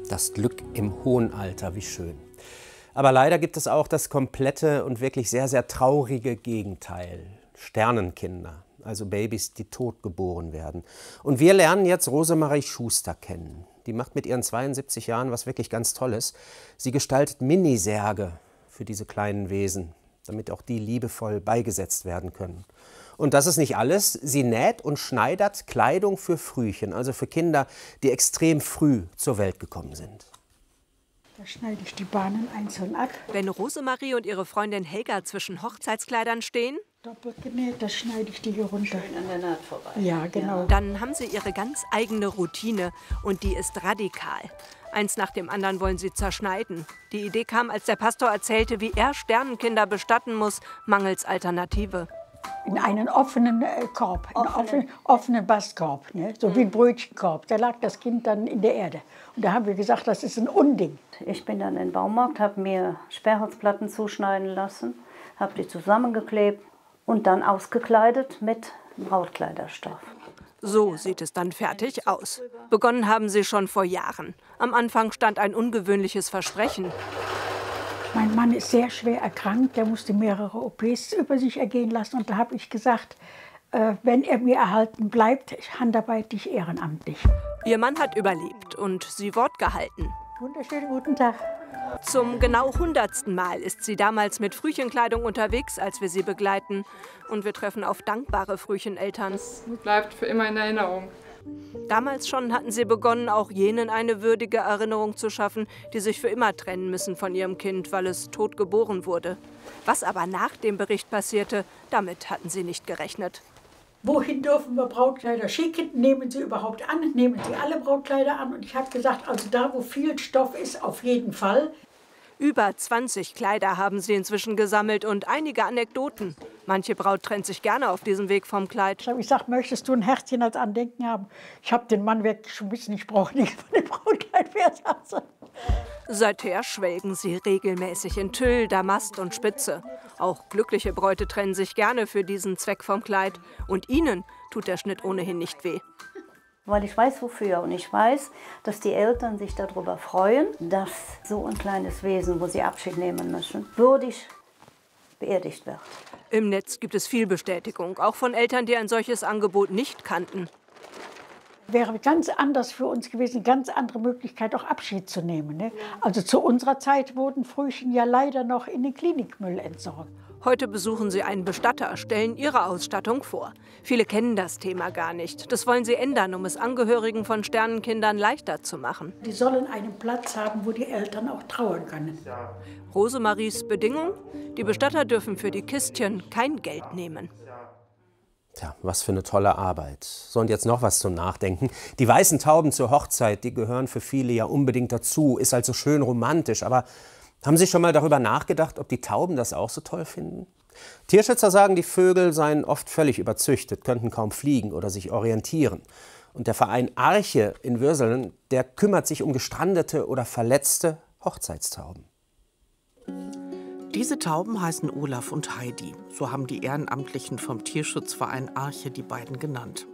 Das Glück im hohen Alter, wie schön. Aber leider gibt es auch das komplette und wirklich sehr, sehr traurige Gegenteil. Sternenkinder, also Babys, die tot geboren werden. Und wir lernen jetzt Rosemarie Schuster kennen. Die macht mit ihren 72 Jahren was wirklich ganz Tolles. Sie gestaltet Minisärge für diese kleinen Wesen, damit auch die liebevoll beigesetzt werden können. Und das ist nicht alles. Sie näht und schneidert Kleidung für Frühchen, also für Kinder, die extrem früh zur Welt gekommen sind. Da schneide ich die Bahnen einzeln ab. Wenn Rosemarie und ihre Freundin Helga zwischen Hochzeitskleidern stehen, doppelt genäht, das schneide ich die hier runter. Schön an der Naht vorbei. Ja, genau. dann haben sie ihre ganz eigene Routine und die ist radikal. Eins nach dem anderen wollen sie zerschneiden. Die Idee kam, als der Pastor erzählte, wie er Sternenkinder bestatten muss, mangels Alternative. In einen offenen Korb, einen offenen Bastkorb, ne? So wie ein Brötchenkorb. Da lag das Kind dann in der Erde. Und da haben wir gesagt, das ist ein Unding. Ich bin dann in den Baumarkt, habe mir Sperrholzplatten zuschneiden lassen, habe die zusammengeklebt und dann ausgekleidet mit Brautkleiderstoff. So sieht es dann fertig aus. Begonnen haben sie schon vor Jahren. Am Anfang stand ein ungewöhnliches Versprechen. Mein Mann ist sehr schwer erkrankt, der musste mehrere OPs über sich ergehen lassen. Und da habe ich gesagt, wenn er mir erhalten bleibt, handarbeite ich ehrenamtlich. Ihr Mann hat überlebt und sie Wort gehalten. Wunderschönen guten Tag. Zum genau 100. Mal ist sie damals mit Frühchenkleidung unterwegs, als wir sie begleiten. Und wir treffen auf dankbare Frühcheneltern. Es bleibt für immer in Erinnerung. Damals schon hatten sie begonnen, auch jenen eine würdige Erinnerung zu schaffen, die sich für immer trennen müssen von ihrem Kind, weil es tot geboren wurde. Was aber nach dem Bericht passierte, damit hatten sie nicht gerechnet. Wohin dürfen wir Brautkleider schicken? Nehmen Sie überhaupt an? Nehmen Sie alle Brautkleider an? Und ich habe gesagt, also da, wo viel Stoff ist, auf jeden Fall. Über 20 Kleider haben sie inzwischen gesammelt und einige Anekdoten. Manche Braut trennt sich gerne auf diesem Weg vom Kleid. Ich habe gesagt, möchtest du ein Herzchen als Andenken haben? Ich habe den Mann wirklich schon wissen, ich brauche nicht von dem Brautkleid mehr. Seither schwelgen sie regelmäßig in Tüll, Damast und Spitze. Auch glückliche Bräute trennen sich gerne für diesen Zweck vom Kleid. Und ihnen tut der Schnitt ohnehin nicht weh. Weil ich weiß, wofür. Und ich weiß, dass die Eltern sich darüber freuen, dass so ein kleines Wesen, wo sie Abschied nehmen müssen, würdig beerdigt wird. Im Netz gibt es viel Bestätigung, auch von Eltern, die ein solches Angebot nicht kannten. Wäre ganz anders für uns gewesen, eine ganz andere Möglichkeit, auch Abschied zu nehmen. Ne? Also zu unserer Zeit wurden Frühchen ja leider noch in den Klinikmüll entsorgt. Heute besuchen sie einen Bestatter, stellen ihre Ausstattung vor. Viele kennen das Thema gar nicht. Das wollen sie ändern, um es Angehörigen von Sternenkindern leichter zu machen. Die sollen einen Platz haben, wo die Eltern auch trauern können. Rosemaries Bedingung? Die Bestatter dürfen für die Kistchen kein Geld nehmen. Tja, was für eine tolle Arbeit. So, und jetzt noch was zum Nachdenken. Die weißen Tauben zur Hochzeit, die gehören für viele ja unbedingt dazu, ist also schön romantisch. Aber haben Sie schon mal darüber nachgedacht, ob die Tauben das auch so toll finden? Tierschützer sagen, die Vögel seien oft völlig überzüchtet, könnten kaum fliegen oder sich orientieren. Und der Verein Arche in Würselen, der kümmert sich um gestrandete oder verletzte Hochzeitstauben. Diese Tauben heißen Olaf und Heidi. So haben die Ehrenamtlichen vom Tierschutzverein Arche die beiden genannt.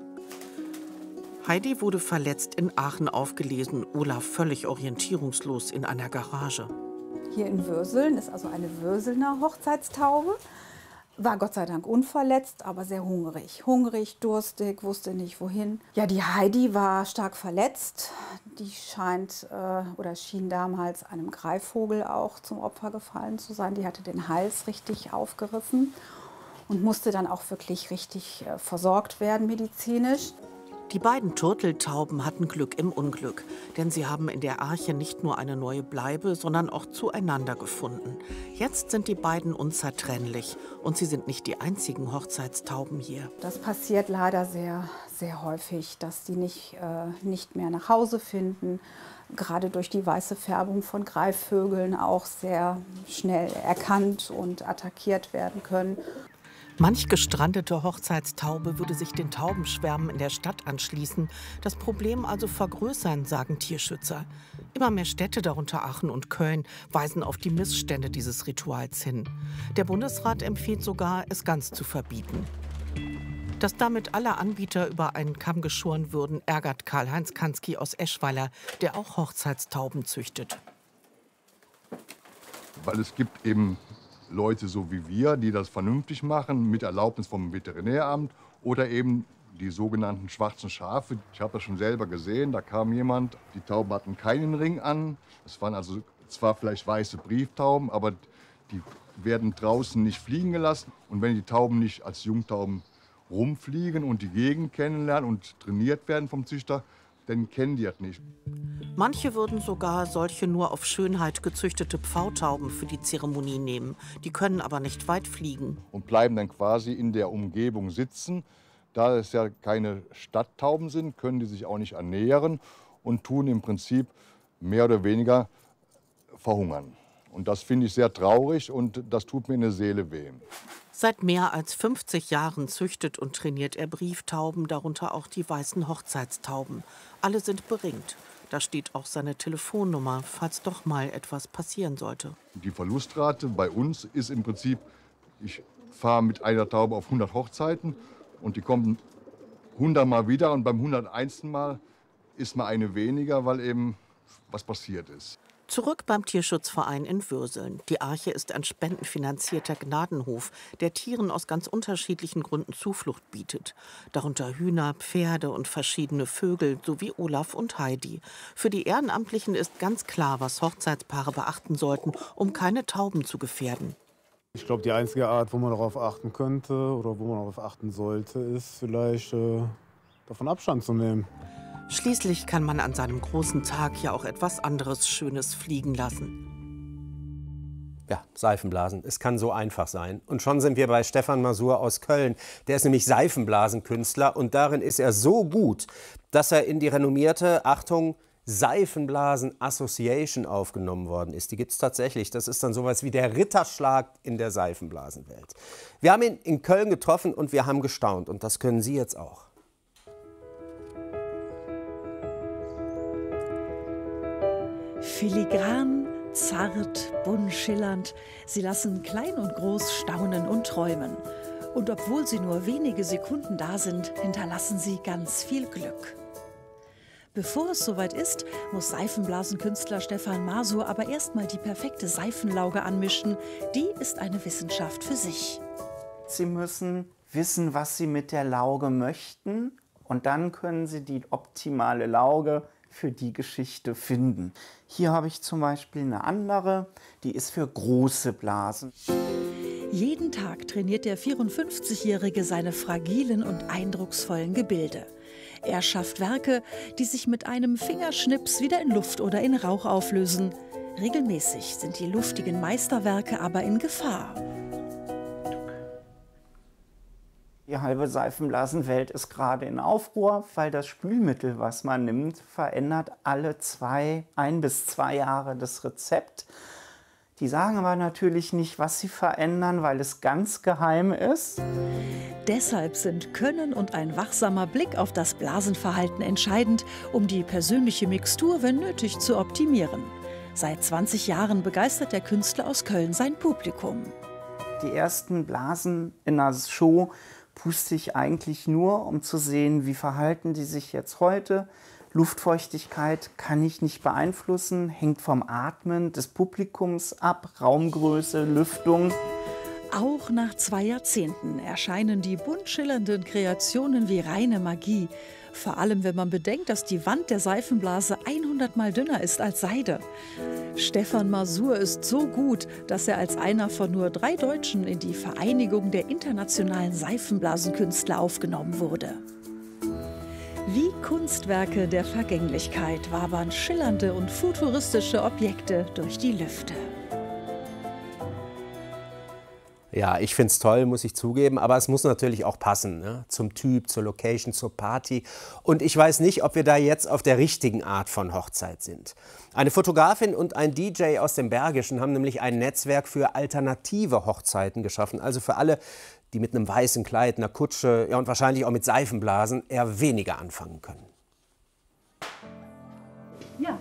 Heidi wurde verletzt in Aachen aufgelesen, Olaf völlig orientierungslos in einer Garage. Hier in Würseln ist also eine Würselner Hochzeitstaube. War Gott sei Dank unverletzt, aber sehr hungrig. Hungrig, durstig, wusste nicht wohin. Ja, die Heidi war stark verletzt. Die schien damals einem Greifvogel auch zum Opfer gefallen zu sein. Die hatte den Hals richtig aufgerissen und musste dann auch wirklich richtig versorgt werden medizinisch. Die beiden Turteltauben hatten Glück im Unglück, denn sie haben in der Arche nicht nur eine neue Bleibe, sondern auch zueinander gefunden. Jetzt sind die beiden unzertrennlich und sie sind nicht die einzigen Hochzeitstauben hier. Das passiert leider sehr, sehr häufig, dass die nicht mehr nach Hause finden. Gerade durch die weiße Färbung von Greifvögeln auch sehr schnell erkannt und attackiert werden können. Manch gestrandete Hochzeitstaube würde sich den Taubenschwärmen in der Stadt anschließen, das Problem also vergrößern, sagen Tierschützer. Immer mehr Städte, darunter Aachen und Köln, weisen auf die Missstände dieses Rituals hin. Der Bundesrat empfiehlt sogar, es ganz zu verbieten. Dass damit alle Anbieter über einen Kamm geschoren würden, ärgert Karl-Heinz Kansky aus Eschweiler, der auch Hochzeitstauben züchtet. Weil es gibt eben Leute so wie wir, die das vernünftig machen, mit Erlaubnis vom Veterinäramt oder eben die sogenannten schwarzen Schafe. Ich habe das schon selber gesehen, da kam jemand, die Tauben hatten keinen Ring an. Es waren also zwar vielleicht weiße Brieftauben, aber die werden draußen nicht fliegen gelassen. Und wenn die Tauben nicht als Jungtauben rumfliegen und die Gegend kennenlernen und trainiert werden vom Züchter, dann kennen die das nicht. Manche würden sogar solche nur auf Schönheit gezüchtete Pfautauben für die Zeremonie nehmen. Die können aber nicht weit fliegen. Und bleiben dann quasi in der Umgebung sitzen. Da es ja keine Stadttauben sind, können die sich auch nicht ernähren und tun im Prinzip mehr oder weniger verhungern. Und das finde ich sehr traurig und das tut mir in der Seele weh. Seit mehr als 50 Jahren züchtet und trainiert er Brieftauben, darunter auch die weißen Hochzeitstauben. Alle sind beringt. Da steht auch seine Telefonnummer, falls doch mal etwas passieren sollte. Die Verlustrate bei uns ist im Prinzip, ich fahre mit einer Taube auf 100 Hochzeiten und die kommen 100 Mal wieder und beim 101. Mal ist mal eine weniger, weil eben was passiert ist. Zurück beim Tierschutzverein in Würseln. Die Arche ist ein spendenfinanzierter Gnadenhof, der Tieren aus ganz unterschiedlichen Gründen Zuflucht bietet. Darunter Hühner, Pferde und verschiedene Vögel sowie Olaf und Heidi. Für die Ehrenamtlichen ist ganz klar, was Hochzeitspaare beachten sollten, um keine Tauben zu gefährden. Ich glaube, die einzige Art, wo man darauf achten könnte oder wo man darauf achten sollte, ist vielleicht davon Abstand zu nehmen. Schließlich kann man an seinem großen Tag ja auch etwas anderes Schönes fliegen lassen. Ja, Seifenblasen. Es kann so einfach sein. Und schon sind wir bei Stefan Masur aus Köln. Der ist nämlich Seifenblasenkünstler und darin ist er so gut, dass er in die renommierte, Achtung, Seifenblasen Association aufgenommen worden ist. Die gibt es tatsächlich. Das ist dann sowas wie der Ritterschlag in der Seifenblasenwelt. Wir haben ihn in Köln getroffen und wir haben gestaunt. Und das können Sie jetzt auch. Filigran, zart, bunt schillernd, sie lassen Klein und Groß staunen und träumen. Und obwohl sie nur wenige Sekunden da sind, hinterlassen sie ganz viel Glück. Bevor es soweit ist, muss Seifenblasenkünstler Stefan Masur aber erstmal die perfekte Seifenlauge anmischen. Die ist eine Wissenschaft für sich. Sie müssen wissen, was Sie mit der Lauge möchten, und dann können Sie die optimale Lauge für die Geschichte finden. Hier habe ich zum Beispiel eine andere, die ist für große Blasen. Jeden Tag trainiert der 54-Jährige seine fragilen und eindrucksvollen Gebilde. Er schafft Werke, die sich mit einem Fingerschnips wieder in Luft oder in Rauch auflösen. Regelmäßig sind die luftigen Meisterwerke aber in Gefahr. Die halbe Seifenblasenwelt ist gerade in Aufruhr, weil das Spülmittel, was man nimmt, verändert alle 1 bis 2 Jahre das Rezept. Die sagen aber natürlich nicht, was sie verändern, weil es ganz geheim ist. Deshalb sind Können und ein wachsamer Blick auf das Blasenverhalten entscheidend, um die persönliche Mixtur, wenn nötig, zu optimieren. Seit 20 Jahren begeistert der Künstler aus Köln sein Publikum. Die ersten Blasen in der Show puste ich eigentlich nur, um zu sehen, wie verhalten die sich jetzt heute. Luftfeuchtigkeit kann ich nicht beeinflussen, hängt vom Atmen des Publikums ab, Raumgröße, Lüftung. Auch nach 2 Jahrzehnten erscheinen die bunt schillernden Kreationen wie reine Magie. Vor allem, wenn man bedenkt, dass die Wand der Seifenblase 100 Mal dünner ist als Seide. Stefan Masur ist so gut, dass er als einer von nur 3 Deutschen in die Vereinigung der internationalen Seifenblasenkünstler aufgenommen wurde. Wie Kunstwerke der Vergänglichkeit wabern schillernde und futuristische Objekte durch die Lüfte. Ja, ich finde es toll, muss ich zugeben, aber es muss natürlich auch passen, ne? Zum Typ, zur Location, zur Party. Und ich weiß nicht, ob wir da jetzt auf der richtigen Art von Hochzeit sind. Eine Fotografin und ein DJ aus dem Bergischen haben nämlich ein Netzwerk für alternative Hochzeiten geschaffen. Also für alle, die mit einem weißen Kleid, einer Kutsche, ja, und wahrscheinlich auch mit Seifenblasen eher weniger anfangen können. Ja.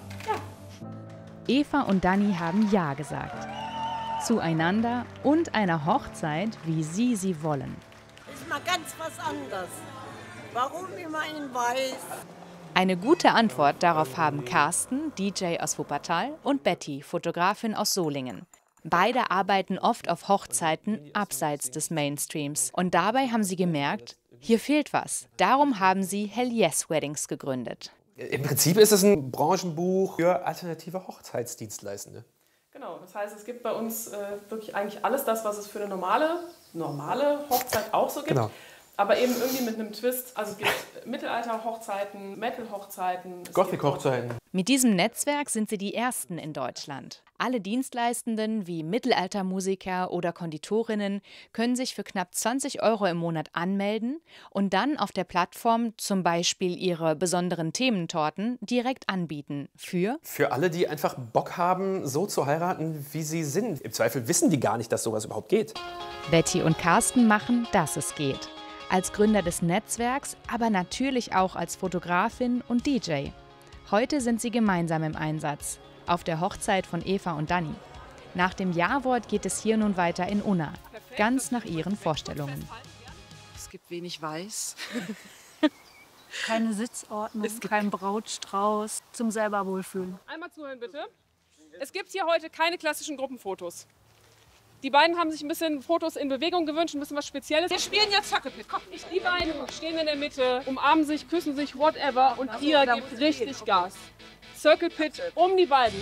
Eva und Dani haben Ja gesagt. Zueinander und einer Hochzeit, wie sie wollen. mal ganz was anderes. Warum immer in Weiß? Eine gute Antwort darauf haben Carsten, DJ aus Wuppertal, und Betty, Fotografin aus Solingen. Beide arbeiten oft auf Hochzeiten abseits des Mainstreams. Und dabei haben sie gemerkt, hier fehlt was. Darum haben sie Hell Yes Weddings gegründet. Im Prinzip ist es ein Branchenbuch für alternative Hochzeitsdienstleistende. Genau, das heißt, es gibt bei uns wirklich eigentlich alles das, was es für eine normale Hochzeit auch so gibt. Genau. Aber eben irgendwie mit einem Twist. Also es gibt Mittelalter-Hochzeiten, Metal-Hochzeiten. Gothic-Hochzeiten. Mit diesem Netzwerk sind sie die ersten in Deutschland. Alle Dienstleistenden wie Mittelaltermusiker oder Konditorinnen können sich für knapp 20 € im Monat anmelden und dann auf der Plattform zum Beispiel ihre besonderen Thementorten direkt anbieten. Für alle, die einfach Bock haben, so zu heiraten, wie sie sind. Im Zweifel wissen die gar nicht, dass sowas überhaupt geht. Betty und Carsten machen, dass es geht. Als Gründer des Netzwerks, aber natürlich auch als Fotografin und DJ. Heute sind sie gemeinsam im Einsatz, auf der Hochzeit von Eva und Dani. Nach dem Ja-Wort geht es hier nun weiter in Unna, ganz nach ihren Vorstellungen. Es gibt wenig Weiß. Keine Sitzordnung, kein Brautstrauß, zum selber wohlfühlen. Einmal zuhören bitte. Es gibt hier heute keine klassischen Gruppenfotos. Die beiden haben sich ein bisschen Fotos in Bewegung gewünscht, ein bisschen was Spezielles. Wir spielen jetzt Circle Pit. Komm, die beiden stehen in der Mitte, umarmen sich, küssen sich, whatever. Und ihr gebt richtig Gas. Circle Pit um die beiden.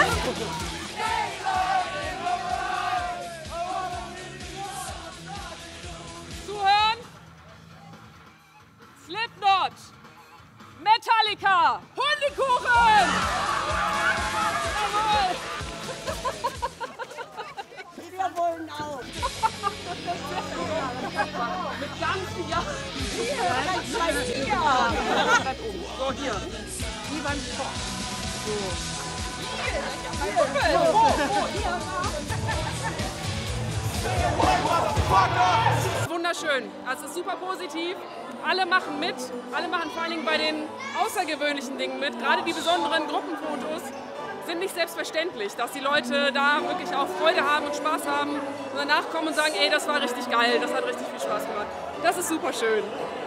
Zuhören. Slipknot. Metallica. Hundekuchen. Jawohl. Wir wollen auch. Mit ganzen Jahren. So, hier. Die beim Sport. So. Wunderschön. Also es ist super positiv. Alle machen mit. Alle machen vor allen Dingen bei den außergewöhnlichen Dingen mit. Gerade die besonderen Gruppenfotos sind nicht selbstverständlich, dass die Leute da wirklich auch Freude haben und Spaß haben und danach kommen und sagen, ey, das war richtig geil, das hat richtig viel Spaß gemacht. Das ist super schön.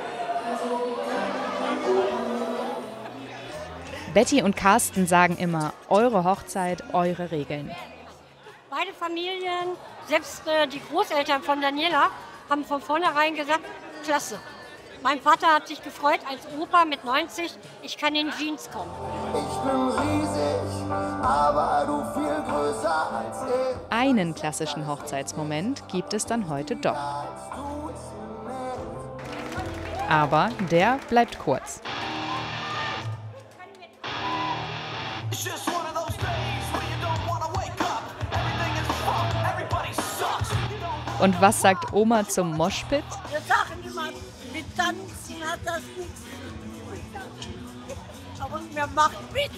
Betty und Carsten sagen immer, eure Hochzeit, eure Regeln. Beide Familien, selbst die Großeltern von Daniela, haben von vornherein gesagt, klasse. Mein Vater hat sich gefreut als Opa mit 90, ich kann in Jeans kommen. Ich bin riesig, aber du viel größer als ich. Einen klassischen Hochzeitsmoment gibt es dann heute doch. Aber der bleibt kurz. Und was sagt Oma zum Moshpit? Wir sagen immer, mit Tanzen hat das nichts zu tun. Aber wir machen mit.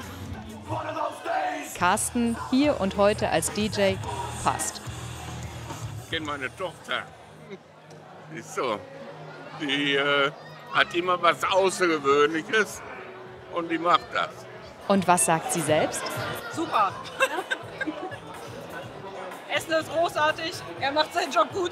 Carsten, hier und heute als DJ, passt. Ich kenne meine Tochter. Ist so. Die hat immer was Außergewöhnliches und die macht das. Und was sagt sie selbst? Super. Essen ist großartig, er macht seinen Job gut.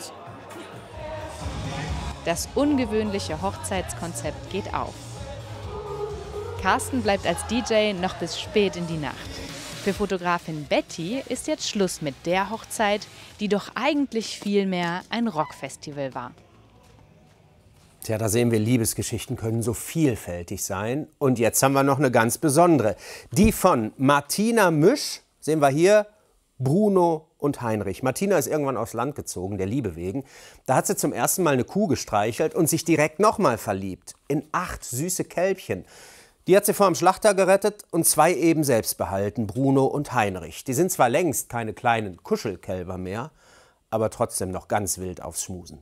Das ungewöhnliche Hochzeitskonzept geht auf. Carsten bleibt als DJ noch bis spät in die Nacht. Für Fotografin Betty ist jetzt Schluss mit der Hochzeit, die doch eigentlich viel mehr ein Rockfestival war. Tja, da sehen wir, Liebesgeschichten können so vielfältig sein. Und jetzt haben wir noch eine ganz besondere. Die von Martina Müsch, sehen wir hier, Bruno und Heinrich. Martina ist irgendwann aufs Land gezogen, der Liebe wegen. Da hat sie zum ersten Mal eine Kuh gestreichelt und sich direkt nochmal verliebt. In 8 süße Kälbchen. Die hat sie vor dem Schlachter gerettet und 2 eben selbst behalten, Bruno und Heinrich. Die sind zwar längst keine kleinen Kuschelkälber mehr, aber trotzdem noch ganz wild aufs Schmusen.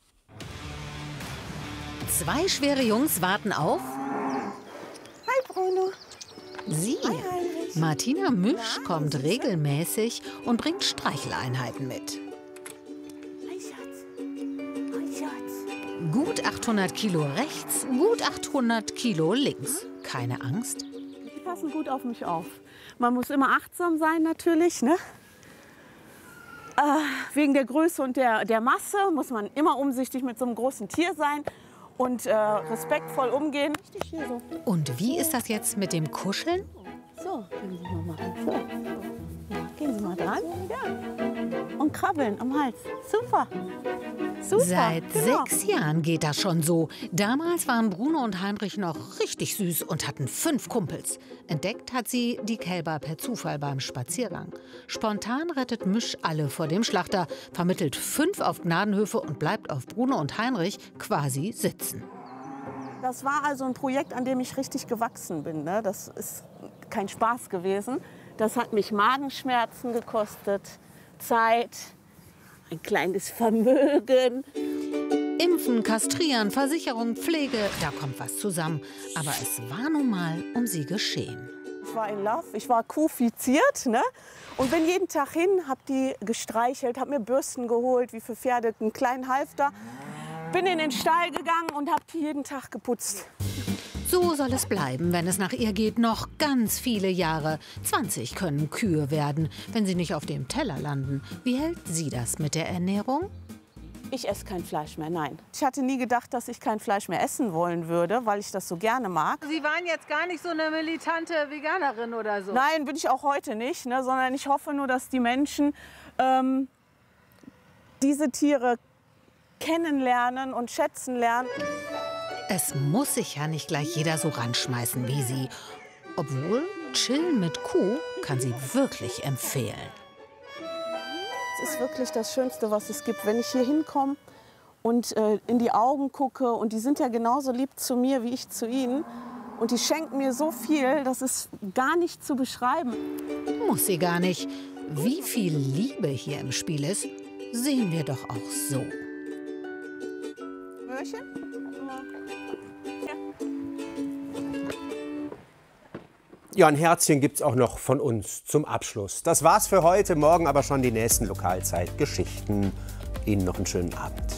2 schwere Jungs warten auf... Hi Bruno. Sie. Hi Heinrich. Martina Müsch kommt regelmäßig und bringt Streicheleinheiten mit. Hi Schatz. Hi Schatz. Gut 800 Kilo rechts, gut 800 Kilo links. Keine Angst? Die passen gut auf mich auf. Man muss immer achtsam sein natürlich, ne? Wegen der Größe und der Masse muss man immer umsichtig mit so einem großen Tier sein und respektvoll umgehen. Hier so. Und wie ist das jetzt mit dem Kuscheln? So, gehen Sie mal ran. So. Ja, gehen Sie mal dran. Ja. Und krabbeln am Hals. Super. Super. Seit genau. 6 Jahren geht das schon so. Damals waren Bruno und Heinrich noch richtig süß und hatten 5 Kumpels. Entdeckt hat sie die Kälber per Zufall beim Spaziergang. Spontan rettet Misch alle vor dem Schlachter, vermittelt 5 auf Gnadenhöfe und bleibt auf Bruno und Heinrich quasi sitzen. Das war also ein Projekt, an dem ich richtig gewachsen bin. Ne? Das ist kein Spaß gewesen. Das hat mich Magenschmerzen gekostet, Zeit, ein kleines Vermögen. Impfen, kastrieren, Versicherung, Pflege, da kommt was zusammen. Aber es war nun mal um sie geschehen. Ich war in Love, ich war kuhfiziert, ne? Und bin jeden Tag hin, hab die gestreichelt, hab mir Bürsten geholt, wie für Pferde, einen kleinen Halfter. Bin in den Stall gegangen und hab die jeden Tag geputzt. So soll es bleiben, wenn es nach ihr geht, noch ganz viele Jahre. 20 können Kühe werden, wenn sie nicht auf dem Teller landen. Wie hält sie das mit der Ernährung? Ich esse kein Fleisch mehr, nein. Ich hatte nie gedacht, dass ich kein Fleisch mehr essen wollen würde, weil ich das so gerne mag. Sie waren jetzt gar nicht so eine militante Veganerin oder so? Nein, bin ich auch heute nicht, ne, sondern ich hoffe nur, dass die Menschen diese Tiere kennenlernen und schätzen lernen. Es muss sich ja nicht gleich jeder so ranschmeißen wie sie. Obwohl, Chillen mit Kuh kann sie wirklich empfehlen. Es ist wirklich das Schönste, was es gibt, wenn ich hier hinkomme und in die Augen gucke. Und die sind ja genauso lieb zu mir, wie ich zu ihnen. Und die schenken mir so viel, das ist gar nicht zu beschreiben. Muss sie gar nicht. Wie viel Liebe hier im Spiel ist, sehen wir doch auch so. Möhrchen? Ja, ein Herzchen gibt's auch noch von uns zum Abschluss. Das war's für heute, morgen aber schon die nächsten Lokalzeit-Geschichten. Ihnen noch einen schönen Abend.